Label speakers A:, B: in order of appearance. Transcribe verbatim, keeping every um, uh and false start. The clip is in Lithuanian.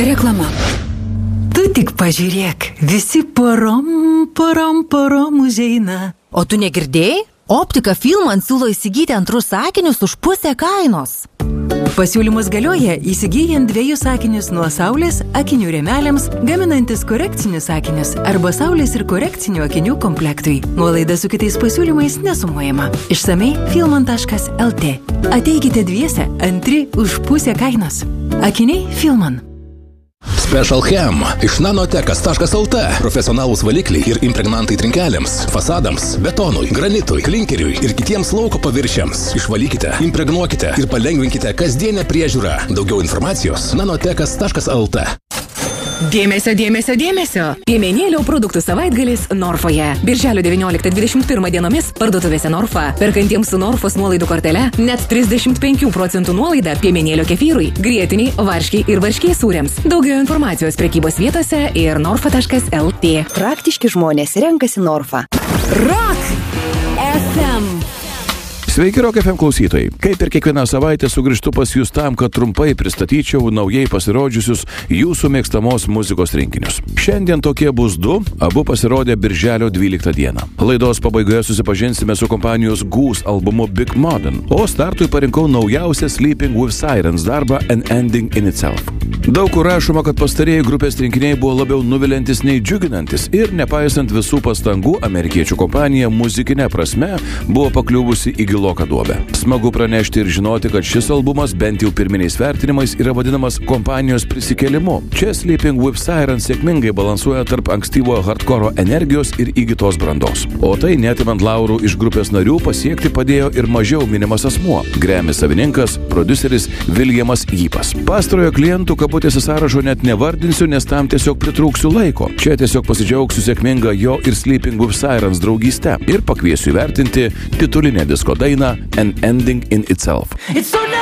A: Reklama. Tu tik pažiūrėk, visi porom, porom, porom užeina.
B: O tu negirdėjai? Optika Filman siūlo įsigyti antrus sakinius už pusę kainos.
A: Pasiūlymus galioja įsigyjant dviejus sakinius nuo saulės akinių rėmeliams, gaminantis korekcinius sakinius arba saulės ir korekcinių akinių komplektui. Nuolaida su kitais pasiūlymais nesumuojama. Išsamei filman taškas el tė. Ateikite dviese, antri už pusę kainos. Akiniai Filman.
C: Special Chem iš nanotekas taškas el tė. Profesionalūs valikliai ir impregnantai trinkeliams, fasadams, betonui, granitui, klinkeriui ir kitiems lauko paviršiams. Išvalykite, impregnuokite ir palengvinkite kasdienę priežiūrą. Daugiau informacijos nanotekas taškas el tė.
A: Dėmesio, dėmesio, dėmesio. Piemenėlio produktų savaitgalis Norfoje. Birželio devynioliktą dvidešimt pirmą dienomis parduotuvėse Norfa. Perkantiems su Norfos nuolaidų kortele net trisdešimt penkių procentų nuolaida piemenėlio kefyrui, grietiniai, varškiai ir varškiai sūriams. Daugiau informacijos prekybos vietose ir norfa taškas el tė.
B: Praktiški žmonės renkasi Norfa.
A: Rock ef em.
D: Sveiki, Rock ef em klausytojai. Kaip ir kiekvieną savaitę sugrįžtu pas jūs tam, kad trumpai pristatyčiau naujai pasirodžiusius jūsų mėgstamos muzikos rinkinius. Šiandien tokie bus du, abu pasirodė birželio dvyliktą dieną. Laidos pabaigoje susipažinsime su kompanijos Goose albumu Big Modern, o startui parinkau naujausią Sleeping with Sirens darbą An Ending in Itself. Daug kur rašoma, kad pastarėjai grupės rinkiniai buvo labiau nuviliantis nei džiuginantis ir nepaisant visų pastangų, amerikiečių kompanija muzikinė prasme buvo pakliuvusi į giloką duobę. Smagu pranešti ir žinoti, kad šis albumas bent jau pirminiais vertinimais yra vadinamas kompanijos prisikėlimu. Čia Sleeping with Sirens sėkmingai balansuoja tarp ankstyvo hardkoro energijos ir įgytos brandos. O tai netimant laurų iš grupės narių pasiekti padėjo ir mažiau minimas asmuo – Grammy savininkas, prodiuseris Williamas Ypas. Pastarojo klientų kabutėse sąrašo net nevardinsiu, nes tam tiesiog pritrūksiu laiko. Čia tiesiog pasidžiaugsiu sėkmingą jo ir Sleeping with Sirens draugystę ir pakviesiu įvertinti titulinę disko dainą An Ending in Itself.
A: It's so